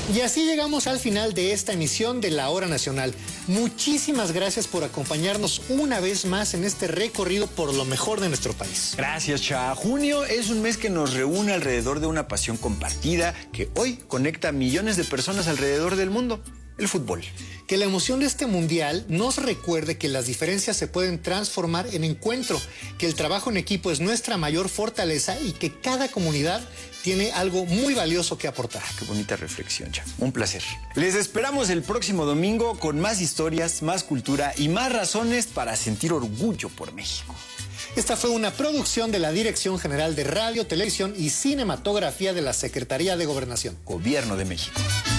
Y así llegamos al final de esta emisión de La Hora Nacional. Muchísimas gracias por acompañarnos una vez más en este recorrido por lo mejor de nuestro país. Gracias, Cha. Junio es un mes que nos reúne alrededor de una pasión compartida que hoy conecta a millones de personas alrededor del mundo: el fútbol. Que la emoción de este mundial nos recuerde que las diferencias se pueden transformar en encuentro, que el trabajo en equipo es nuestra mayor fortaleza y que cada comunidad tiene algo muy valioso que aportar. Qué bonita reflexión, Cha. Un placer. Les esperamos el próximo domingo con más historias, más cultura y más razones para sentir orgullo por México. Esta fue una producción de la Dirección General de Radio, Televisión y Cinematografía de la Secretaría de Gobernación. Gobierno de México.